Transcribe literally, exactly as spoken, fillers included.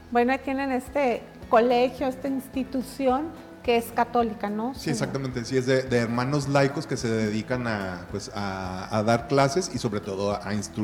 Bueno, ahí tienen este colegio, esta institución que es católica, ¿no? Sí, exactamente, sí, es de, de hermanos laicos que se dedican a, pues, a, a dar clases y sobre todo a, a instruir